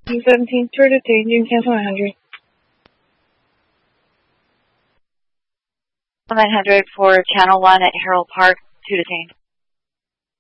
17, to detain, you can cancel 900. 900 for Channel 1 at Harold Park, to detain.